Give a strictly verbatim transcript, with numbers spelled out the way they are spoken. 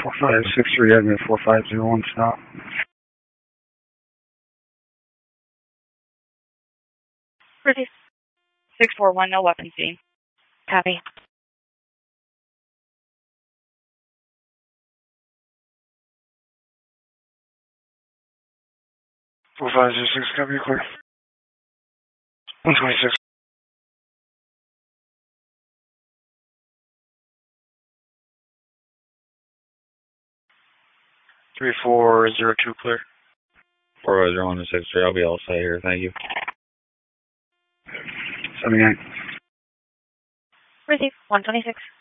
four five six three, admin four five zero one, stop. Pretty. six four one, no weapons seen. Copy. four five zero six, copy, clear. one twenty-six. three four zero two, clear. four zero one six three, I'll be all set here, thank you. seventy-nine. Receive, one twenty-six.